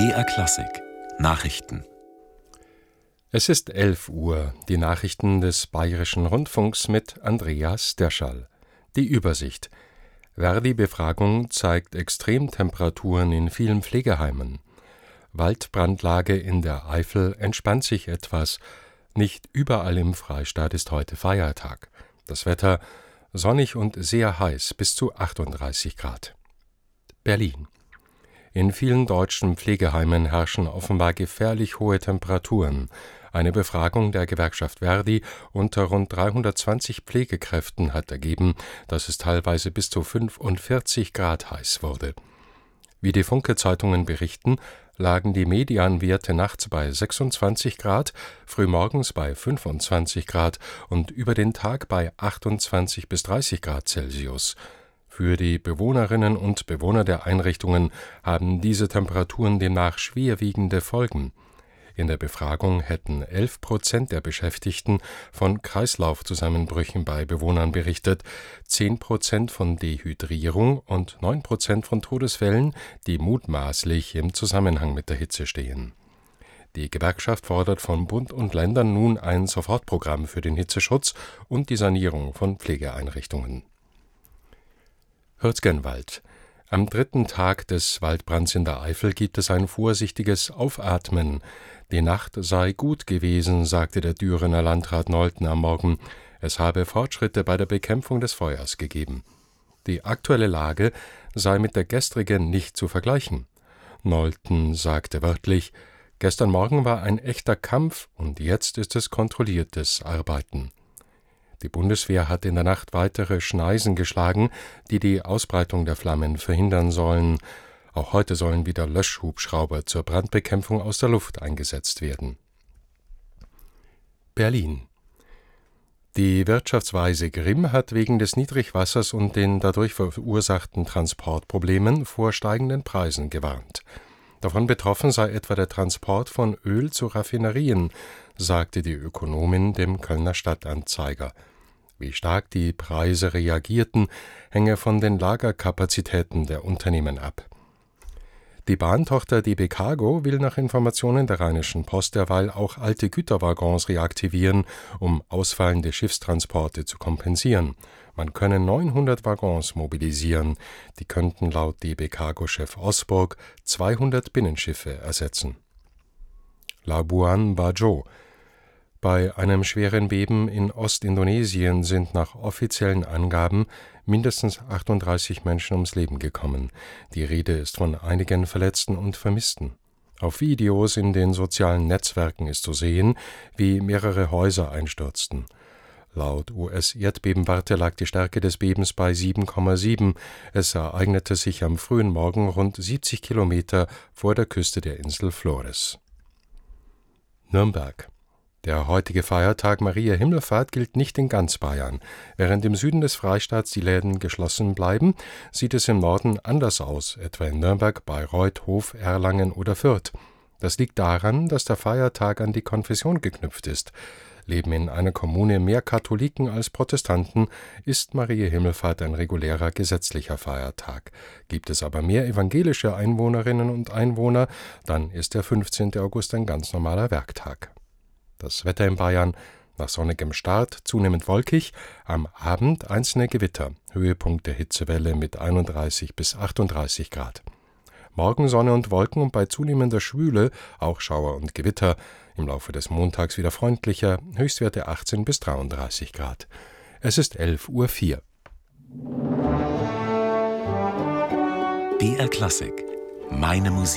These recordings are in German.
BR Klassik Nachrichten. Es ist 11 Uhr, die Nachrichten des Bayerischen Rundfunks mit Andreas Derschall. Die Übersicht. Verdi-Befragung zeigt Extremtemperaturen in vielen Pflegeheimen. Waldbrandlage in der Eifel entspannt sich etwas. Nicht überall im Freistaat ist heute Feiertag. Das Wetter sonnig und sehr heiß, bis zu 38 Grad. Berlin. In vielen deutschen Pflegeheimen herrschen offenbar gefährlich hohe Temperaturen. Eine Befragung der Gewerkschaft Verdi unter rund 320 Pflegekräften hat ergeben, dass es teilweise bis zu 45 Grad heiß wurde. Wie die Funke-Zeitungen berichten, lagen die Medianwerte nachts bei 26 Grad, frühmorgens bei 25 Grad und über den Tag bei 28 bis 30 Grad Celsius. Für die Bewohnerinnen und Bewohner der Einrichtungen haben diese Temperaturen demnach schwerwiegende Folgen. In der Befragung hätten 11% der Beschäftigten von Kreislaufzusammenbrüchen bei Bewohnern berichtet, 10% von Dehydrierung und 9% von Todesfällen, die mutmaßlich im Zusammenhang mit der Hitze stehen. Die Gewerkschaft fordert von Bund und Ländern nun ein Sofortprogramm für den Hitzeschutz und die Sanierung von Pflegeeinrichtungen. Hürtgenwald. Am 3. Tag des Waldbrands in der Eifel gibt es ein vorsichtiges Aufatmen. Die Nacht sei gut gewesen, sagte der Dürener Landrat Nolten am Morgen. Es habe Fortschritte bei der Bekämpfung des Feuers gegeben. Die aktuelle Lage sei mit der gestrigen nicht zu vergleichen. Nolten sagte wörtlich: Gestern Morgen war ein echter Kampf und jetzt ist es kontrolliertes Arbeiten. Die Bundeswehr hat in der Nacht weitere Schneisen geschlagen, die die Ausbreitung der Flammen verhindern sollen. Auch heute sollen wieder Löschhubschrauber zur Brandbekämpfung aus der Luft eingesetzt werden. Berlin. Die Wirtschaftsweise Grimm hat wegen des Niedrigwassers und den dadurch verursachten Transportproblemen vor steigenden Preisen gewarnt. Davon betroffen sei etwa der Transport von Öl zu Raffinerien, sagte die Ökonomin dem Kölner Stadtanzeiger. Wie stark die Preise reagierten, hänge von den Lagerkapazitäten der Unternehmen ab. Die Bahntochter DB Cargo will nach Informationen der Rheinischen Post derweil auch alte Güterwaggons reaktivieren, um ausfallende Schiffstransporte zu kompensieren. Man könne 900 Waggons mobilisieren. Die könnten laut DB Cargo-Chef Osburg 200 Binnenschiffe ersetzen. Labuan Bajo. Bei einem schweren Beben in Ostindonesien sind nach offiziellen Angaben mindestens 38 Menschen ums Leben gekommen. Die Rede ist von einigen Verletzten und Vermissten. Auf Videos in den sozialen Netzwerken ist zu sehen, wie mehrere Häuser einstürzten. Laut US-Erdbebenwarte lag die Stärke des Bebens bei 7,7. Es ereignete sich am frühen Morgen rund 70 Kilometer vor der Küste der Insel Flores. Nürnberg. Der heutige Feiertag Maria Himmelfahrt gilt nicht in ganz Bayern. Während im Süden des Freistaats die Läden geschlossen bleiben, sieht es im Norden anders aus, etwa in Nürnberg, Bayreuth, Hof, Erlangen oder Fürth. Das liegt daran, dass der Feiertag an die Konfession geknüpft ist. Leben in einer Kommune mehr Katholiken als Protestanten, ist Maria Himmelfahrt ein regulärer gesetzlicher Feiertag. Gibt es aber mehr evangelische Einwohnerinnen und Einwohner, dann ist der 15. August ein ganz normaler Werktag. Das Wetter in Bayern: nach sonnigem Start zunehmend wolkig, am Abend einzelne Gewitter, Höhepunkt der Hitzewelle mit 31 bis 38 Grad. Morgen Sonne und Wolken und bei zunehmender Schwüle auch Schauer und Gewitter, im Laufe des Montags wieder freundlicher, Höchstwerte 18 bis 33 Grad. Es ist 11:04 Uhr. BR Klassik Meine Musik.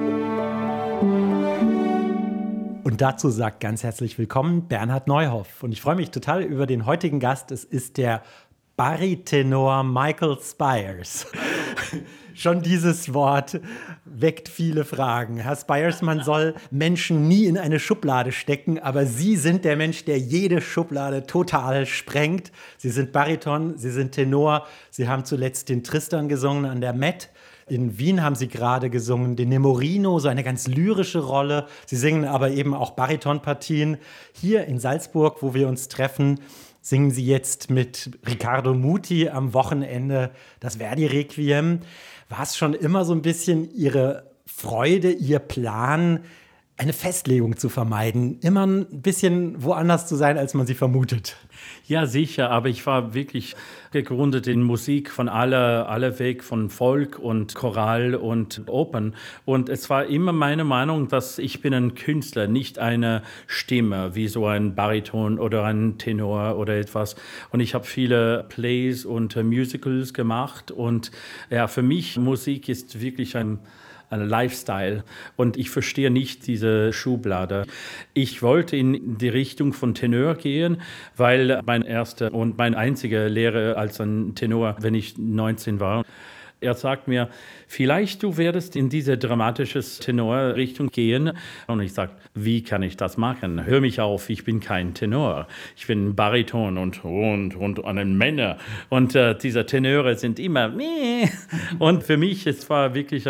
Und dazu sagt ganz herzlich willkommen Bernhard Neuhoff. Und ich freue mich total über den heutigen Gast. Es ist der Baritenor Michael Spyers. Schon dieses Wort weckt viele Fragen. Herr Spyers, man soll Menschen nie in eine Schublade stecken, aber Sie sind der Mensch, der jede Schublade total sprengt. Sie sind Bariton, Sie sind Tenor, Sie haben zuletzt den Tristan gesungen an der Met. In Wien haben Sie gerade gesungen den Nemorino, so eine ganz lyrische Rolle. Sie singen aber eben auch Baritonpartien. Hier in Salzburg, wo wir uns treffen, singen Sie jetzt mit Riccardo Muti am Wochenende das Verdi-Requiem. War es schon immer so ein bisschen Ihre Freude, Ihr Plan, eine Festlegung zu vermeiden, immer ein bisschen woanders zu sein, als man sie vermutet? Ja, sicher, aber ich war wirklich gegründet in Musik von aller Weg, von Folk und Choral und Opern. Und es war immer meine Meinung, dass ich bin ein Künstler, nicht eine Stimme, wie so ein Bariton oder ein Tenor oder etwas. Und ich habe viele Plays und Musicals gemacht. Und ja, für mich Musik ist wirklich ein Lifestyle und ich verstehe nicht diese Schublade. Ich wollte in die Richtung von Tenor gehen, weil mein erster und mein einziger Lehrer als ein Tenor, wenn ich 19 war, er sagt mir, vielleicht du werdest in diese dramatische Tenor-Richtung gehen. Und ich sage, wie kann ich das machen? Hör mich auf, ich bin kein Tenor. Ich bin Bariton und ein Männer. Und diese Tenöre sind immer meh. Und für mich, es war wirklich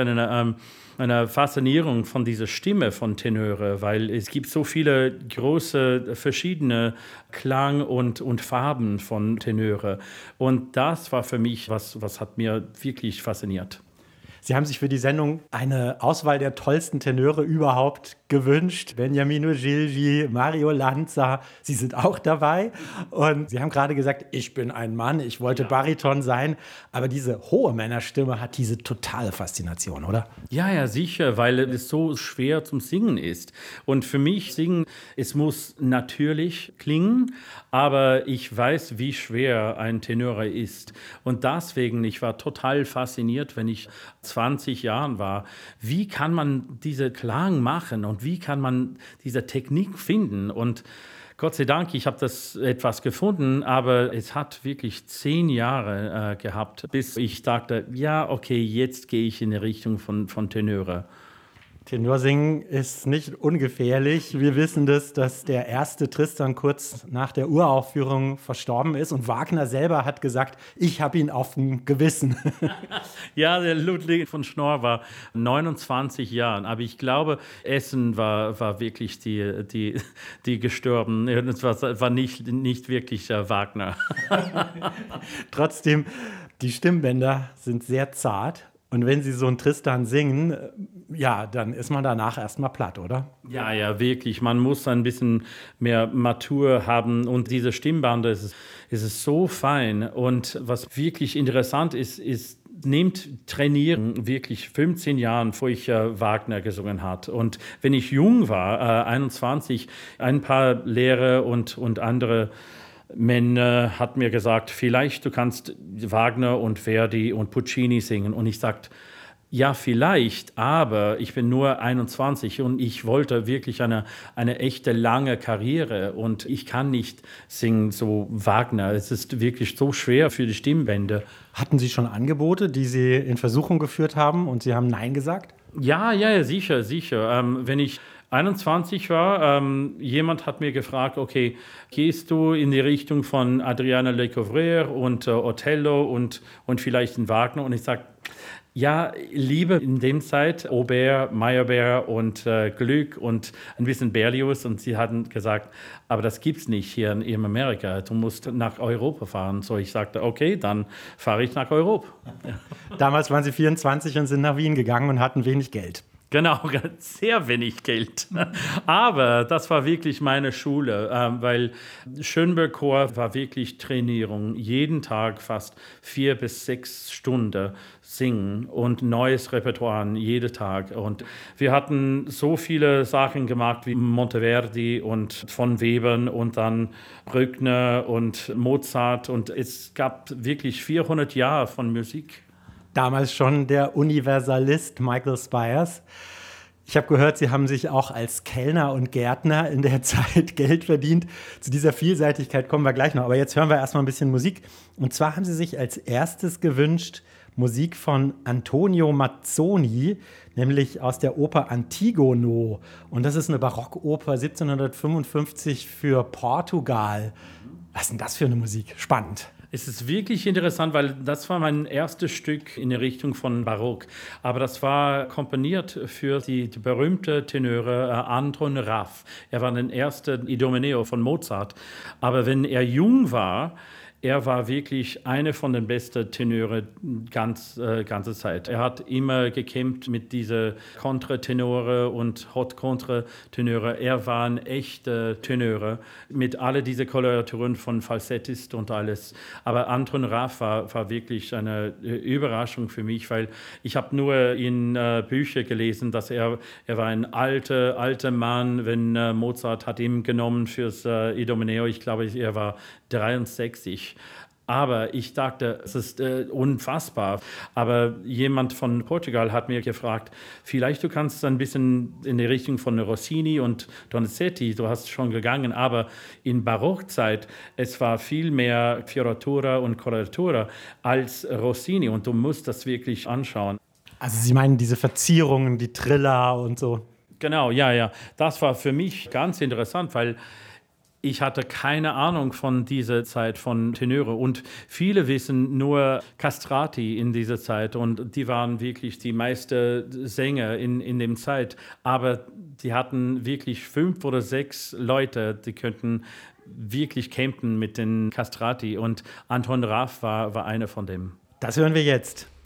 eine Faszinierung von dieser Stimme von Tenöre, weil es gibt so viele große, verschiedene Klang und Farben von Tenöre. Und das war für mich, was hat mir wirklich fasziniert. Sie haben sich für die Sendung eine Auswahl der tollsten Tenöre überhaupt gewünscht. Beniamino Gilgi, Mario Lanza, Sie sind auch dabei. Und Sie haben gerade gesagt, ich bin ein Mann, ich wollte Bariton sein. Aber diese hohe Männerstimme hat diese totale Faszination, oder? Ja, sicher, weil es so schwer zum Singen ist. Und für mich singen, es muss natürlich klingen, aber ich weiß, wie schwer ein Tenor ist. Und deswegen, ich war total fasziniert, wenn ich 20 Jahren war. Wie kann man diese Klang machen und wie kann man diese Technik finden? Und Gott sei Dank, ich habe das etwas gefunden, aber es hat wirklich 10 Jahre gehabt, bis ich dachte, ja, okay, jetzt gehe ich in die Richtung von Tenöre. Tenorsingen ist nicht ungefährlich. Wir wissen dass der erste Tristan kurz nach der Uraufführung verstorben ist und Wagner selber hat gesagt, ich habe ihn auf dem Gewissen. Ja, der Ludwig von Schnorr war 29 Jahre, aber ich glaube, Essen war wirklich die gestorben. Es war nicht wirklich Wagner. Trotzdem, die Stimmbänder sind sehr zart. Und wenn Sie so einen Tristan singen, ja, dann ist man danach erstmal platt, oder? Ja, wirklich. Man muss ein bisschen mehr Matur haben. Und diese Stimmbänder, es ist so fein. Und was wirklich interessant ist, nehmt Trainieren wirklich 15 Jahren, bevor ich Wagner gesungen habe. Und wenn ich jung war, 21, ein paar Lehrer und andere Männer hat mir gesagt, vielleicht du kannst Wagner und Verdi und Puccini singen. Und ich sagte, ja, vielleicht, aber ich bin nur 21 und ich wollte wirklich eine echte lange Karriere und ich kann nicht singen so Wagner. Es ist wirklich so schwer für die Stimmbänder. Hatten Sie schon Angebote, die Sie in Versuchung geführt haben und Sie haben Nein gesagt? Ja, sicher. Wenn ich 21 war, jemand hat mir gefragt, okay, gehst du in die Richtung von Adriana Lecouvreur und Othello und vielleicht in Wagner? Und ich sage, ja, Liebe in dem Zeit, Aubert, Meyerbeer und Gluck und ein bisschen Berlioz. Und sie hatten gesagt, aber das gibt's nicht hier in Amerika. Du musst nach Europa fahren. So, ich sagte, okay, dann fahre ich nach Europa. Damals waren Sie 24 und sind nach Wien gegangen und hatten wenig Geld. Genau, sehr wenig Geld. Aber das war wirklich meine Schule, weil Schönberg Chor war wirklich Trainierung. Jeden Tag fast 4 bis 6 Stunden singen und neues Repertoire jeden Tag. Und wir hatten so viele Sachen gemacht wie Monteverdi und von Webern und dann Bruckner und Mozart. Und es gab wirklich 400 Jahre von Musik. Damals schon der Universalist Michael Spyers. Ich habe gehört, Sie haben sich auch als Kellner und Gärtner in der Zeit Geld verdient. Zu dieser Vielseitigkeit kommen wir gleich noch. Aber jetzt hören wir erstmal ein bisschen Musik. Und zwar haben Sie sich als erstes gewünscht Musik von Antonio Mazzoni, nämlich aus der Oper Antigono. Und das ist eine Barockoper 1755 für Portugal. Was ist denn das für eine Musik? Spannend. Es ist wirklich interessant, weil das war mein erstes Stück in der Richtung von Barock. Aber das war komponiert für die berühmte Tenöre Anton Raff. Er war der erste Idomeneo von Mozart. Aber wenn er jung war, er war wirklich einer von den besten Tenöre ganze Zeit. Er hat immer gekämpft mit diesen Kontratenore und Hot-Kontratenöre. Er war ein echter Tenöre mit all diesen Koloraturen von Falsettist und alles. Aber Anton Raff war wirklich eine Überraschung für mich, weil ich habe nur in Büchern gelesen, dass er war ein alter Mann, wenn Mozart hat ihn genommen fürs Idomeneo. Ich glaube, er war 63. Aber ich dachte, es ist unfassbar. Aber jemand von Portugal hat mir gefragt, vielleicht du kannst ein bisschen in die Richtung von Rossini und Donizetti, du hast schon gegangen, aber in Barockzeit, es war viel mehr Fioritura und Coloratura als Rossini und du musst das wirklich anschauen. Also Sie meinen diese Verzierungen, die Triller und so? Genau, ja. Das war für mich ganz interessant, weil ich hatte keine Ahnung von dieser Zeit von Tenöre und viele wissen nur Castrati in dieser Zeit und die waren wirklich die meisten Sänger in dem Zeit, aber die hatten wirklich 5 oder 6 Leute, die könnten wirklich campen mit den Castrati und Anton Raff war einer von dem. Das hören wir jetzt.